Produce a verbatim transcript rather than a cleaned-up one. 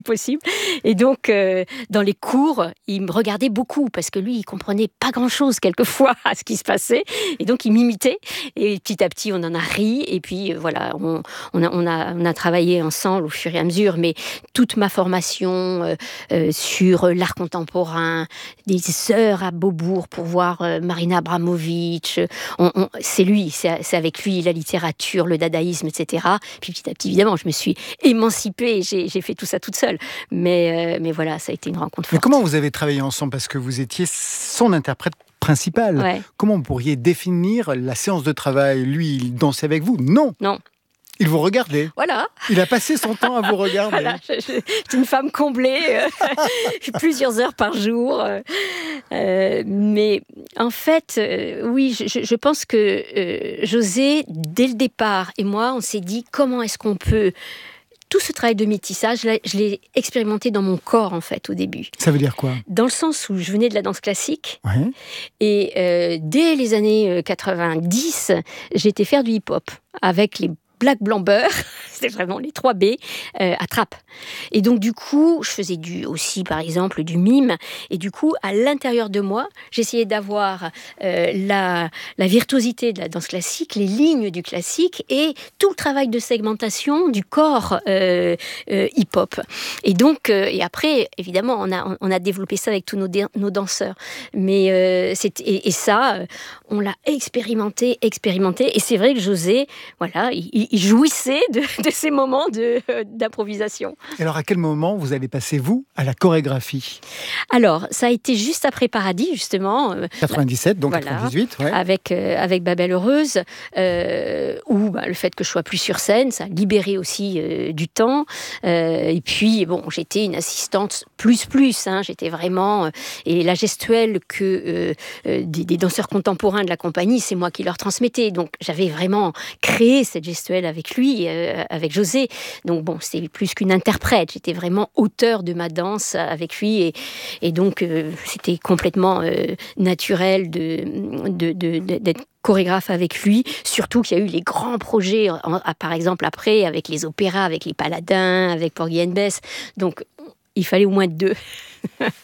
possible. Et donc, euh, dans les cours, il me regardait beaucoup parce que lui, il comprenait pas grand-chose quelquefois à ce qui se passait. Et donc, il m'imitait. Et petit à petit, on en a ri. Et puis, euh, voilà, on, on, a, on, a, on a travaillé ensemble au fur et à mesure. Mais toute ma formation euh, euh, sur l'art contemporain, des heures à Beaubourg pour voir euh, Marina Abramovic, on, on, c'est lui, c'est, c'est avec lui la littérature, le dadaïsme, et cetera. Puis petit à petit, évidemment, je me suis émancipée et j'ai, j'ai fait tout ça toute seule. Mais, euh, mais voilà, ça a été une rencontre forte. Mais comment vous avez travaillé ensemble? Parce que vous étiez son interprète principal. Ouais. Comment vous pourriez définir la séance de travail? Lui, il dansait avec vous? Non. Non. Il vous regardait. Voilà. Il a passé son temps à vous regarder. Voilà, je, je, c'est une femme comblée, euh, plusieurs heures par jour. Euh, mais en fait, euh, oui, je, je pense que euh, José, dès le départ, et moi, on s'est dit comment est-ce qu'on peut... Tout ce travail de métissage, je l'ai, je l'ai expérimenté dans mon corps, en fait, au début. Ça veut dire quoi? Dans le sens où je venais de la danse classique. Ouais. Et euh, dès les années quatre-vingt-dix, j'étais faire du hip-hop avec les Black Blanc Beurre, c'était vraiment les trois B, euh, à Trappes. Et donc, du coup, je faisais du, aussi, par exemple, du mime. Et du coup, à l'intérieur de moi, j'essayais d'avoir euh, la, la virtuosité de la danse classique, les lignes du classique et tout le travail de segmentation du corps euh, euh, hip-hop. Et donc, euh, et après, évidemment, on a, on a développé ça avec tous nos, dé- nos danseurs. Mais euh, c'est, et, et ça, on l'a expérimenté, expérimenté. Et c'est vrai que José, voilà, il, il jouissait de, de ces moments de, euh, d'improvisation. Et alors, à quel moment vous allez passer, vous, à la chorégraphie? Alors, ça a été juste après Paradis, justement. Euh, quatre-vingt-dix-sept, donc voilà, quatre-vingt-dix-huit, ouais. Avec, euh, avec Babel Heureuse, euh, où bah, le fait que je sois plus sur scène, ça a libéré aussi euh, du temps. Euh, et puis, bon, j'étais une assistante plus plus. Hein, j'étais vraiment... Euh, et la gestuelle que euh, euh, des, des danseurs contemporains de la compagnie, c'est moi qui leur transmettais. Donc, j'avais vraiment créé cette gestuelle avec lui, euh, avec José. Donc bon, c'était plus qu'une interprète. J'étais vraiment auteur de ma danse avec lui. Et, et donc, euh, c'était complètement euh, naturel de, de, de, de, d'être chorégraphe avec lui. Surtout qu'il y a eu les grands projets, en, par exemple après, avec les opéras, avec les Paladins, avec Porgy and Bess. Donc, il fallait au moins deux.